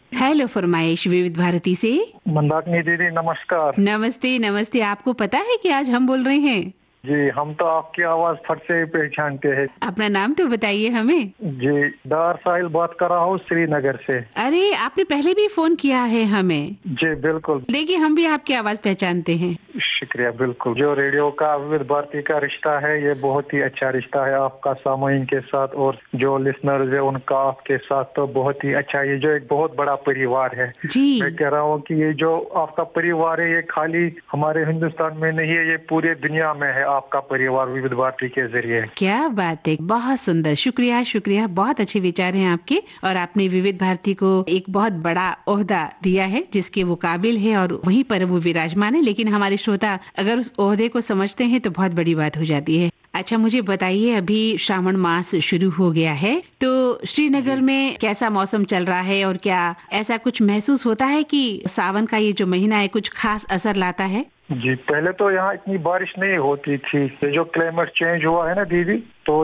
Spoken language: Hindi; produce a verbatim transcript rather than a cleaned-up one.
हेलो फरमाइश विविध भारती से। मंदाकिनी दीदी नमस्कार। नमस्ते नमस्ते। आपको पता है कि आज हम बोल रहे हैं? जी हम तो आपकी आवाज फट से ही पहचानते हैं। अपना नाम तो बताइए हमें। जी दार साहिल बात कर रहा हूँ श्रीनगर से। अरे आपने पहले भी फोन किया है हमें। जी बिल्कुल। देखिए हम भी आपकी आवाज पहचानते हैं। शुक्रिया। बिल्कुल जो रेडियो का विविध भारती का रिश्ता है ये बहुत ही अच्छा रिश्ता है आपका सामाइन के साथ और जो लिसनर्स है उनका आपके साथ तो बहुत ही अच्छा। ये जो एक बहुत बड़ा परिवार है। जी मैं कह रहा हूँ कि ये जो आपका परिवार है ये खाली हमारे हिंदुस्तान में नहीं है, ये पूरे दुनिया में है आपका परिवार विविध भारती के जरिए। क्या बात है, बहुत सुंदर। शुक्रिया शुक्रिया, बहुत अच्छे विचार हैं आपके। और आपने विविध भारती को एक बहुत बड़ा ओहदा दिया है जिसके वो काबिल है और वहीं पर वो विराजमान है। लेकिन हमारे श्रोता अगर उस ओहदे को समझते हैं तो बहुत बड़ी बात हो जाती है। अच्छा मुझे बताइए, अभी श्रावण मास शुरू हो गया है तो श्रीनगर में कैसा मौसम चल रहा है और क्या ऐसा कुछ महसूस होता है कि सावन का ये जो महीना है कुछ खास असर लाता है? जी पहले तो यहाँ इतनी बारिश नहीं होती थी। ये जो क्लाइमेट चेंज हुआ है ना दीदी, तो